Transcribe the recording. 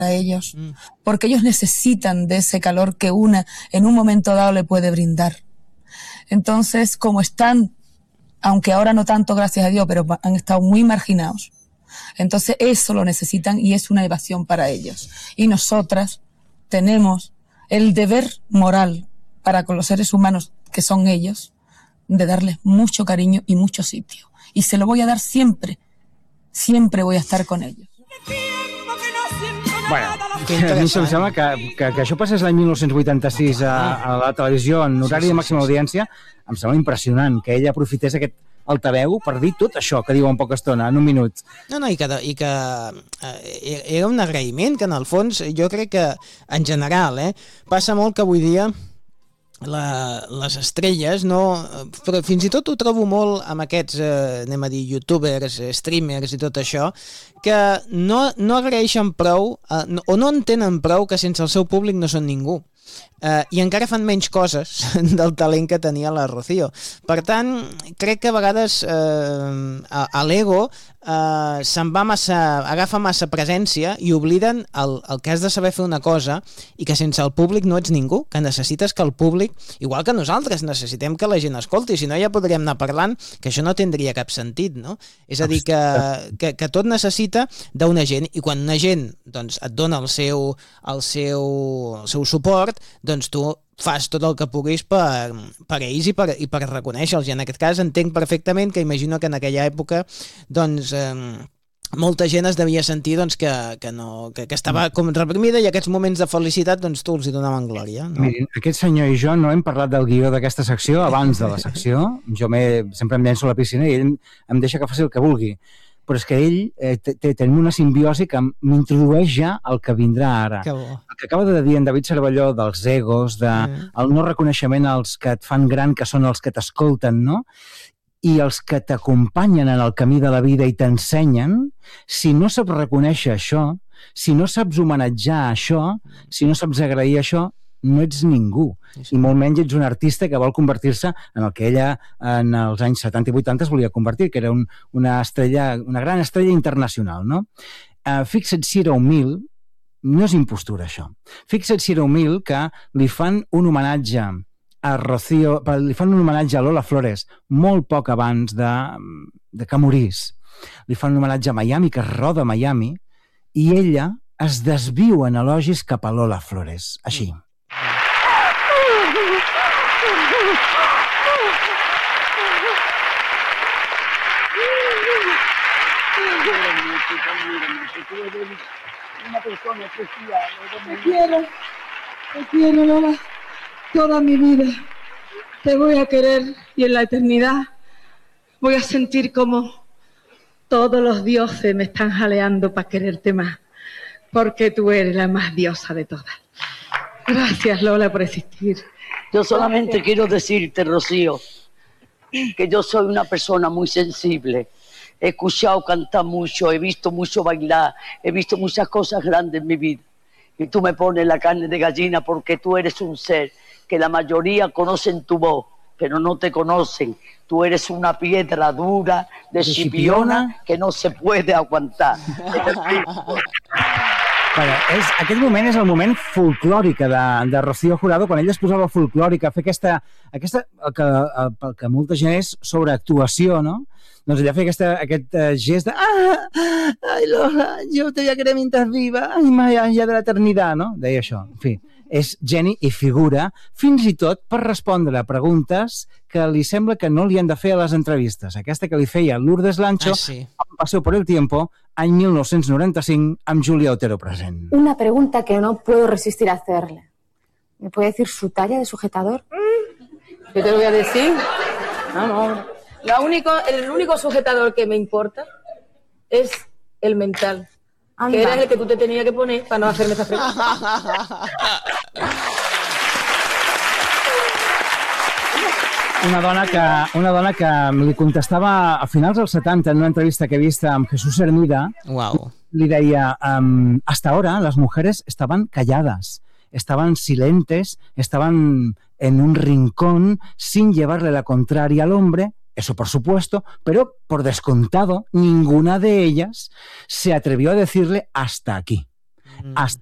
ellos, porque ellos necesitan de ese calor que una en un momento dado le puede brindar. Entonces, como están, aunque ahora no tanto, gracias a Dios, pero han estado muy marginados, entonces eso lo necesitan y es una evasión para ellos. Y nosotras tenemos el deber moral para con los seres humanos que son ellos, de darles mucho cariño i mucho sitio. Y se lo voy a dar siempre. Siempre voy a estar con ellos. Bueno, a mi em sembla que això passés l'any 1986 a la televisió en horari de màxima audiència, em sembla impressionant que ella aprofités aquest altaveu per dir tot això que diu en poca estona, en un minut. No, i que era un agraïment que en el fons jo crec que en general passa molt que avui dia les estrelles, però fins i tot ho trobo molt amb aquests, anem a dir, youtubers, streamers i tot això, que no agraeixen prou o no entenen prou que sense el seu públic no són ningú. I encara fan menys coses del talent que tenia la Rocío. Per tant, crec que a vegades a l'ego agafa massa presència i obliden el que has de saber fer una cosa i que sense el públic no ets ningú, que necessites que el públic, igual que nosaltres, necessitem que la gent escolti, si no ja podríem anar parlant que això no tindria cap sentit, no? És a dir, que tot necessita d'una gent, i quan una gent doncs, et dona el seu suport, doncs tu fas tot el que puguis per ells i per reconèixer-los. I en aquest cas entenc perfectament que imagino que en aquella època doncs molta gent es devia sentir doncs, que estava com reprimida i aquests moments de felicitat doncs, tu els hi donaven glòria. No? Mirin, aquest senyor i jo no hem parlat del guió d'aquesta secció abans de la secció. Jo sempre em llenço a la piscina i ell em deixa que faci el que vulgui. Però és que ell tenim una simbiosi que m'introdueix ja el que vindrà ara. Que bo. El que acaba de dir en David Cervelló dels egos, del no reconeixement als que et fan gran, que són els que t'escolten, no? I els que t'acompanyen en el camí de la vida i t'ensenyen, si no saps reconèixer això, si no saps homenatjar això, si no saps agrair això, no ets ningú. I molt menys ets un artista que vol convertir-se en el que ella en els anys 70 i 80 es volia convertir, que era una gran estrella internacional, no? Fixa't si era humil, no és impostura això. Fixa't si era humil que li fan un homenatge a Rocío, li fan un homenatge a Lola Flores molt poc abans de que morís. Li fan un homenatge a Miami, que es roda a Miami, i ella es desviu en elogis cap a Lola Flores. Així. Una persona especial. Te quiero, Lola, toda mi vida. Te voy a querer y en la eternidad voy a sentir como todos los dioses me están jaleando para quererte más, porque tú eres la más diosa de todas. Gracias, Lola, por existir. Yo solamente quiero decirte, Rocío, que yo soy una persona muy sensible. He escuchado cantar mucho, he visto mucho bailar, he visto muchas cosas grandes en mi vida. Y tú me pones la carne de gallina porque tú eres un ser que la mayoría conocen tu voz, pero no te conocen. Tú eres una piedra dura de Chipiona que no se puede aguantar. Aquest moment és el moment folclòric de Rocío Jurado, quan ella es posava folclòrica a fer el que molta gent és sobreactuació, no? Doncs ella feia aquest gest de ai, Lola, yo te voy a querer mientras viva, ai, más allá de l'eternitat, no? Deia això. En fi, és geni i figura, fins i tot per respondre a preguntes que li sembla que no li han de fer a les entrevistes. Aquesta que li feia Lourdes Lancho, en Paseo por el Tiempo, any 1995, amb Julia Otero present. Una pregunta que no puedo resistir a hacerle. ¿Me puede decir su talla de sujetador? ¿Qué te lo voy a decir? No. El único sujetador que me importa es el mental. Anda. Que era el que tú te tenías que poner para no hacerme esta pregunta. Una dona que li contestava a finals dels 70 en una entrevista que he vist amb Jesús Hermida. Wow. Li deia, hasta ahora las mujeres estaban calladas, estaban silentes, estaban en un rincón sin llevarle la contraria al hombre. Eso por supuesto, pero por descontado, ninguna de ellas se atrevió a decirle hasta aquí. hasta